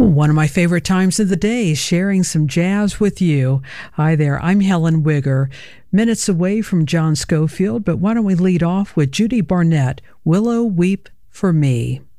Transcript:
One of my favorite times of the day is sharing some jazz with you. Hi there, I'm Helen Wigger, minutes away from John Scofield, but why don't we lead off with Judy Barnett, Willow Weep for Me.